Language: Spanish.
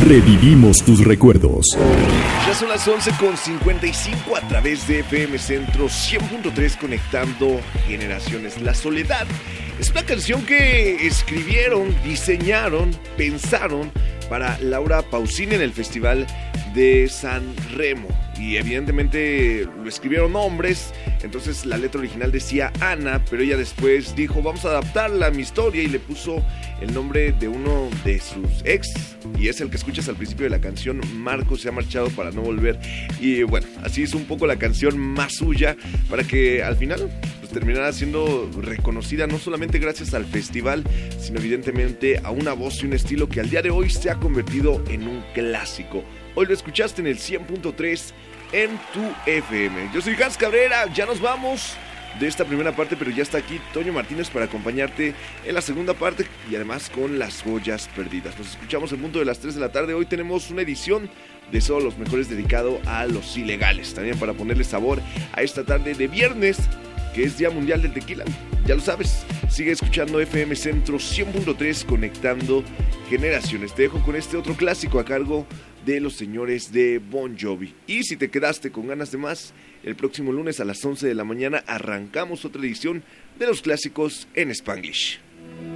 Revivimos tus recuerdos. Ya son las 11:55 a través de FM Centro 100.3, conectando generaciones. La Soledad es una canción que escribieron, diseñaron, pensaron para Laura Pausini en el Festival de San Remo. Y evidentemente lo escribieron hombres, entonces la letra original decía Ana, pero ella después dijo, vamos a adaptarla a mi historia, y le puso el nombre de uno de sus ex, y es el que escuchas al principio de la canción. Marco se ha marchado para no volver, y bueno, así es un poco la canción más suya, para que al final pues terminara siendo reconocida no solamente gracias al festival, sino evidentemente a una voz y un estilo que al día de hoy se ha convertido en un clásico. Hoy lo escuchaste en el 100.3 en tu FM. Yo soy Hans Cabrera, ya nos vamos de esta primera parte, pero ya está aquí Toño Martínez para acompañarte en la segunda parte y además con las joyas perdidas. Nos escuchamos en punto de las 3 de la tarde. Hoy tenemos una edición de Solo los Mejores dedicado a los ilegales, también para ponerle sabor a esta tarde de viernes, que es Día Mundial del Tequila. Ya lo sabes, sigue escuchando FM Centro 100.3, conectando generaciones. Te dejo con este otro clásico a cargo de los señores de Bon Jovi. Y si te quedaste con ganas de más, el próximo lunes a las 11 de la mañana arrancamos otra edición de los clásicos en Spanglish.